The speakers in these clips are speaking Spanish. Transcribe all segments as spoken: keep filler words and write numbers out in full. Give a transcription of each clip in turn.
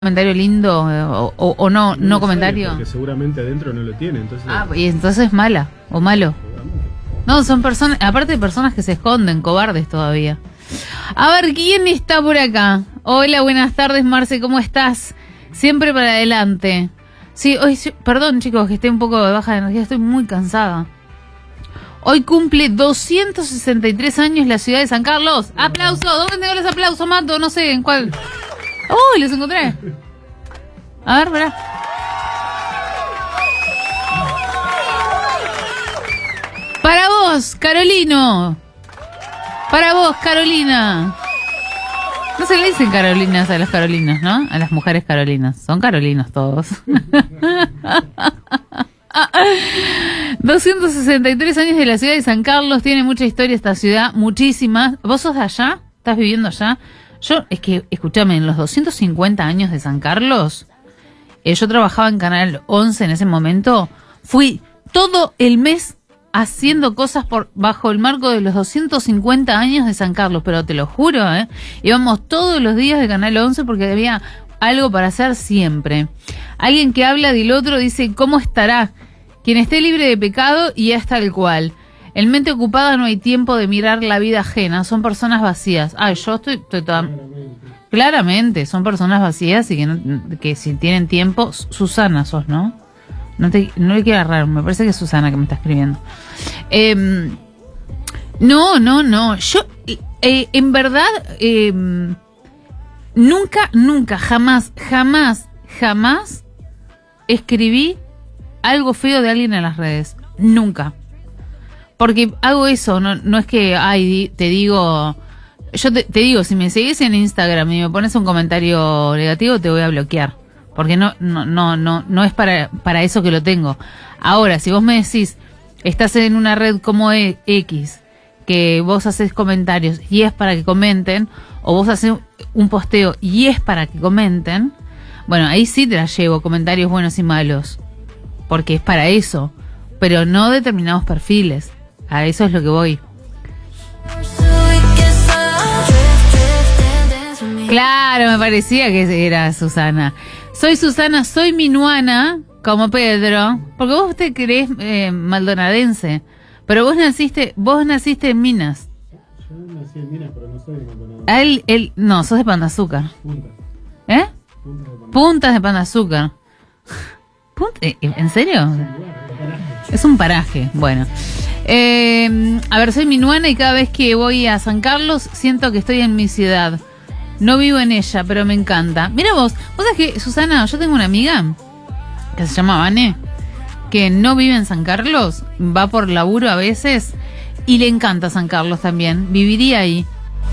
Comentario lindo o, o, o no, no, no comentario. Porque seguramente adentro no lo tiene, entonces. Ah, y entonces es mala o malo. No, son personas, aparte de personas que se esconden, cobardes todavía. A ver, ¿quién está por acá? Hola, buenas tardes, Marce, ¿cómo estás? Siempre para adelante. Sí, hoy, perdón chicos, que esté un poco de baja de energía, estoy muy cansada. Hoy cumple doscientos sesenta y tres años la ciudad de San Carlos. ¡Aplauso! ¿Dónde tengo los aplausos, Mato? No sé, ¿en cuál? ¡Uy, los encontré! A ver, verá. Para vos, Carolino. Para vos, Carolina. No se le dicen Carolinas a las Carolinas, ¿no? A las mujeres Carolinas. Son Carolinos todos. doscientos sesenta y tres años de la ciudad de San Carlos. Tiene mucha historia esta ciudad, muchísimas. ¿Vos sos de allá? ¿Estás viviendo allá? Yo, es que, escúchame, en los doscientos cincuenta años de San Carlos, eh, yo trabajaba en Canal once en ese momento, fui todo el mes haciendo cosas por bajo el marco de los doscientos cincuenta años de San Carlos, pero te lo juro, ¿eh? Íbamos todos los días de Canal once porque había algo para hacer siempre. Alguien que habla del otro dice, ¿cómo estará? Quien esté libre de pecado y es tal cual. En mente ocupada no hay tiempo de mirar la vida ajena, son personas vacías. Ah, yo estoy, estoy toda... Claramente, son personas vacías y que, no, que si tienen tiempo... Susana sos, ¿no? No, te, no le quiero agarrar, me parece que es Susana que me está escribiendo. Eh, no, no, no. Yo, eh, en verdad, eh, nunca, nunca, jamás, jamás, jamás escribí algo feo de alguien en las redes. Nunca. Porque hago eso, no, no es que, ay, te digo, yo te, te digo, si me seguís en Instagram y me pones un comentario negativo, te voy a bloquear. Porque no, no, no, no, no es para, para eso que lo tengo. Ahora, si vos me decís, estás en una red como X, que vos haces comentarios y es para que comenten, o vos haces un posteo y es para que comenten, bueno, ahí sí te la llevo, comentarios buenos y malos. Porque es para eso, pero no determinados perfiles. A eso es lo que voy. Claro, me parecía que era Susana. Soy Susana, soy minuana, como Pedro, porque vos te creés eh, maldonadense, pero vos naciste, vos naciste en Minas. Yo nací en Minas, pero no soy de Maldonado. Él, él, no, sos de Pan de Azúcar. Puntas. ¿Eh? Puntas de Pan. Puntas de Pan de Azúcar. ¿En serio? Es un paraje, bueno. Eh, a ver, soy minuana y cada vez que voy a San Carlos siento que estoy en mi ciudad. No vivo en ella, pero me encanta. Mira vos, vos sabés que, Susana, yo tengo una amiga que se llama Vane, que no vive en San Carlos, va por laburo a veces y le encanta San Carlos también, viviría ahí.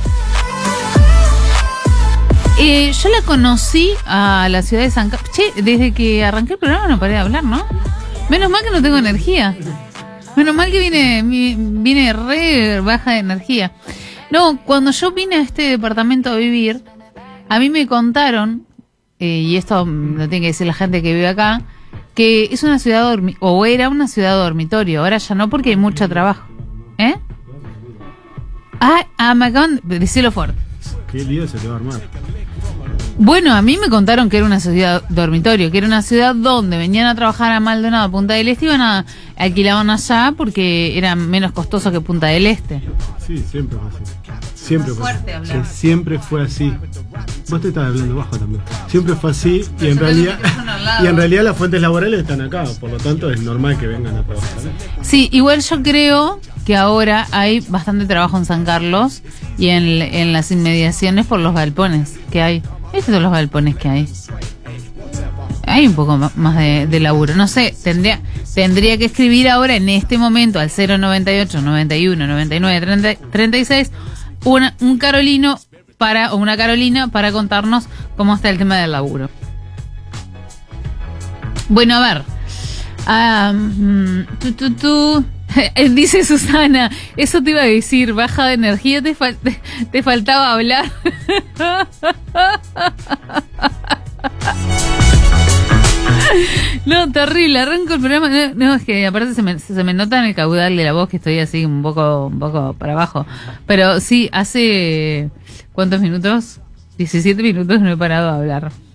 Eh, yo la conocí a la ciudad de San Carlos. Che, desde que arranqué el programa no paré de hablar, ¿no? Menos mal que no tengo energía. Menos mal que vine, vine re baja de energía. No, cuando yo vine a este departamento a vivir, a mí me contaron, eh, y esto lo tiene que decir la gente que vive acá, que es una ciudad dormitorio, o era una ciudad dormitorio, ahora ya no porque hay mucho trabajo. ¿Eh? Ah, ah me acaban de decirlo fuerte. Qué lío se te va a armar. Bueno, a mí me contaron que era una ciudad dormitorio, que era una ciudad donde venían a trabajar a Maldonado, a Punta del Este, iban a alquilaban allá porque era menos costoso que Punta del Este. Sí, siempre fue así. Siempre fue Fuerte así. hablar. Sí, siempre fue así. Vos te estás hablando bajo también. Siempre fue así y en realidad y en realidad las fuentes laborales están acá, por lo tanto es normal que vengan a trabajar. Sí, igual yo creo que ahora hay bastante trabajo en San Carlos y en, en las inmediaciones por los galpones que hay. Estos son los galpones que hay. Hay un poco más de, de laburo. No sé, tendría tendría que escribir ahora en este momento al cero noventa y ocho, noventa y uno, noventa y nueve, treinta, treinta y seis una, un Carolino para, o una Carolina para contarnos cómo está el tema del laburo. Bueno, a ver. Um, tu, tu, tu. Dice Susana, eso te iba a decir, baja de energía, te, fal- te, te faltaba hablar. No, terrible, arranco el programa. No, no, es que aparte se me, se me nota en el caudal de la voz que estoy así un poco, un poco para abajo. Pero sí, hace ¿cuántos minutos? diecisiete minutos no he parado de hablar.